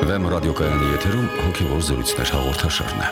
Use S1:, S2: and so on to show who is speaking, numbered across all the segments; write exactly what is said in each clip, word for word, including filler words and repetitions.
S1: Վեմ ռադիոկայանի եթերում հոգևոր զրույցներ հաղորդաշարն է։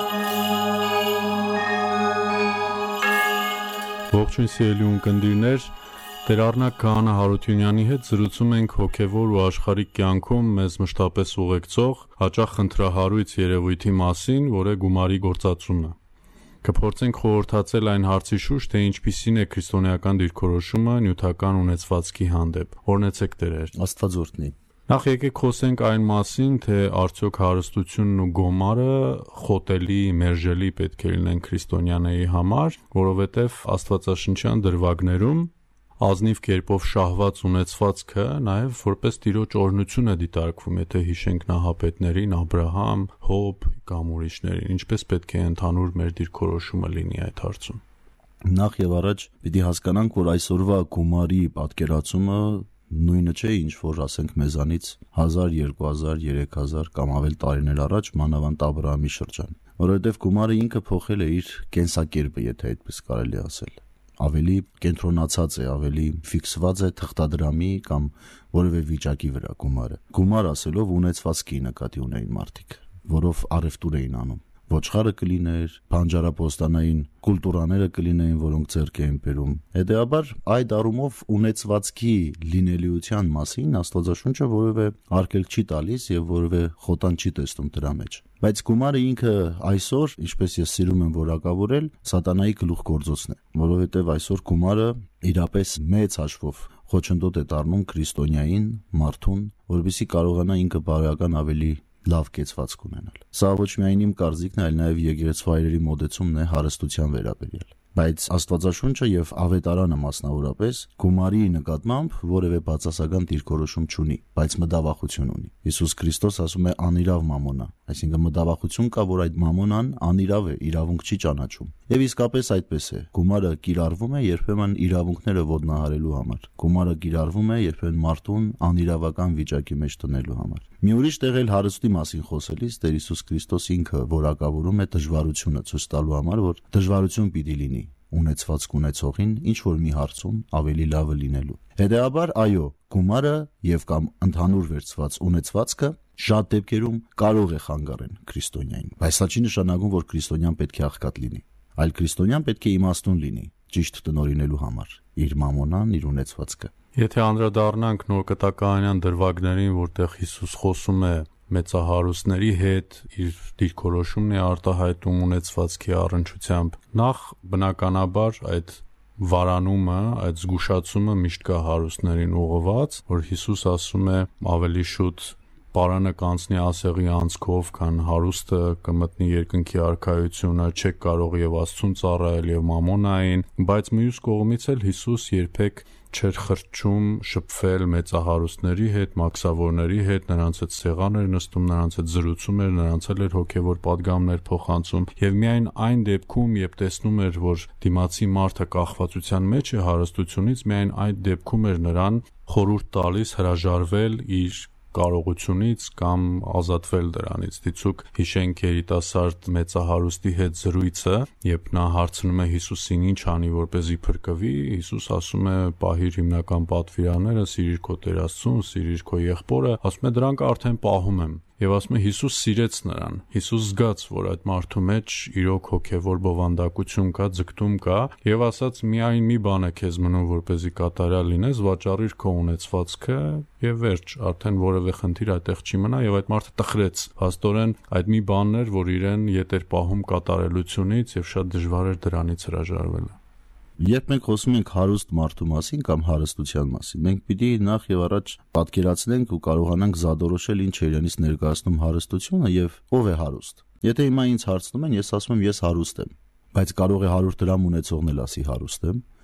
S2: Ողջույն սիրելի ունկնդիրներ, Տեր Առնակ Քահանա Հարությունյանի հետ զրուցում ենք հոգևոր ու աշխարհիկ կյանքում մեզ մշտապես ուղեկցող հաճախ խնդրահարույց երևույթի մասին, որ է գումարի գործածումը։ Կփորձենք խորհրդածել այն հարցի շուրջ, թե ինչպիսին է քրիստոնեական դիրքորոշումը նյութական ունեցվածքի հանդեպ։ Օրհնեցեք Տերեր։
S3: Աստված օրհնի։
S2: Նախ եկեք խոսենք այն մասին, թե արդյոք հարստությունն ու գոմարը խոտելի, մերժելի պետք է լինեն քրիստոնյաների համար, որովհետև աստվածաշնչյան դրվագներում ազնիվ կերպով շահված ունեցվածքը նաև որպես Տիրոջ օրհնություն է դիտարկվում, եթե հիշենք նահապետներին, Աբրահամ, Հոբ կամ ուրիշներին, ինչպես պետք է ընդհանուր մեր դիրքորոշումը լինի այդ հարցում։
S3: Նախ եւ առաջ պիտի հասկանանք, որ այսօրվա գումարի պատկերացումը նույնը չէ, ինչ որ ասենք մեզանից հազար, երկու հազար, երեք հազար կամ ավել տարիներ առաջ մանավանդ Աբրահամի շրջան, որովհետև գումարը ինքը փոխել է իր կենսակերպը, եթե այդպես կարելի ասել։ Ավելի կենտրոնացած է, ավելի ֆիքսված է թղթադրամի կամ որևէ վիճակի վրա գումարը։ Գումար ասելով ունեցվածքի նկատի ունեին մարդիկ, որով առևտուր էին անում։ Ոչխարը կլիներ, բանջարապոստանային կուլտուրաները կլինեին, որոնք ձեռք էին բերում։ Հետեւաբար այդ առումով ունեցվածքի լինելիության մասին Աստվածաշունչը որևէ արգելք չի տալիս եւ որևէ խոտան չի տեսնում դրա մեջ։ Բայց գումարը ինքը այսօր, ինչպես ես սիրում եմ որակավորել, սատանայի գլուխգործոցն է, որովհետեւ այսօր գումարը իրապես մեծ հաշվով խոչընդոտ է դառնում քրիստոնյային, մարդուն, որովհետեւ կարողանա ինքը բարոյական ավելի լավ կեցվածք ունենալ։ Սա ոչ միայն իմ կարծիքն է, այլ նաև եկեղեցու հայրերի մոդեցումն է հարստության վերաբերյալ։ Բայց Աստվածաշունչը եւ Ավետարանը մասնավորապես գումարի նկատմամբ որևէ բացասական դիրքորոշում չունի, բայց մտավախություն ունի։ Հիսուս Քրիստոս ասում է անիրավ մամոնա, այսինքն մտավախություն կա, որ այդ մամոնան անիրավ է, իրավունք չի ճանաչում։ Եվ իսկապես այդպես է։ Գումարը կիրառվում է երբեմն իրավունքները ոտնահարելու համար։ Գումարը կիրառվում է երբեմն մարդուն անիրավական վիճակի մեջ տնելու համար։ Մի ուրիշ տեղ էլ հարստի մասին խոսելիս Տեր Հիսուս Քրիստոս ինքը որակավորում է դժվարությունը ցույց տալու համար, որ դժվարություն պիտի լինի ունեցվածք ունեցողին ինչ որ մի հարցում ավելի լավը լինելու։ Հետեւաբար, այո, գումարը եւ կամ ընդհանուր վերծված ունեցվածքը շատ դեպքերում կարող է խանգարեն քրիստոնյային, բայց սա չի նշանակում, որ քրիստոնյան պետք է աղքատ լինի, այլ քրիստոնյան պետք է իմաստուն լինի ճիշտ տնօրինելու համար իր մամոնան, իր ունեցվածքը։
S2: Եթե անդրադառնանք նոր կտակարանյան դրվագներին, որտեղ Հիսուս խոսում է մեծահարուստների հետ, իր դիրքորոշումն է արտահայտում ունեցվածքի առնչությամբ, նախ բնականաբար այդ վարանումը, այդ զգուշացումը միշտ կա հարուստներին ուղղված, որ Հիսուս ասում է ավելի շուտ պարանը կանցնի ասեղի անցքով, քան հարուստը կմտնի երկնքի արքայությունը, չեք կարող եւ Աստծուն ծառայել եւ մամոնային, բայց մյուս կողմից էլ Հիսուս երբեք չէր խրճում շփվել մեծահարուստների հետ, մաքսավորների հետ, նրանց հետ սեղան էր նստում, նրանց հետ զրուցում էր, նրանց էլ էր հոգևոր պատգամներ փոխանցում եւ միայն այն դեպքում, երբ տեսնում էր, որ դիմացի մարդը կախվածության մեջ է հարստությունից, միայն այդ դեպքում էր նրան խորհուրդ տալիս հրաժարվել իր կարողությունից կամ ազատվել դրանից։ Դիցուք հիշենք երիտասարդ մեծահարուստի հետ զրույցը, երբ նա հարցնում է Հիսուսին ինչ անի, որպեսզի փրկվի, Հիսուս ասում է՝ պահիր հիմնական պատվիրանները, սիրիր քո Տեր Աստծուն, սիրիր քո եղբորը, ասում է դրանք արդեն պահում եմ։ Եվ ասում է Հիսուս սիրեց նրան։ Հիսուս զգաց, որ այդ մարդու մեջ իրոք հոգևոր բովանդակություն կա, ձգտում կա, եւ ասաց՝ միայն մի բան է քեզ մնում, որպեսզի կատարյալ լինես, վաճառիր քո ունեցվածքը եւ վերջ, արդեն որևէ խնդիր այդտեղ չի մնա, եւ այդ մարդը տխրեց։ Փաստորեն այդ մի բանն էր, որ իրեն ետ էր պահում կատարելությունից եւ շատ դժվար էր դրանից հրաժարվելը։
S3: Երբ մենք խոսում ենք հարուստ մարդու մասին կամ հարստության մասին, մենք պիտի նախ եւ առաջ պատկերացնենք ու կարողանանք զադորոշել ինչ է իրենից ներկայացնում հարստությունը եւ ով է հարուստ։ Եթե հիմա ինձ հարցնում են, ես ասում եմ ես հարուստ եմ, բայց կարող է հարյուր դրամ ունեցողն էլ ասի հարուստ եմ,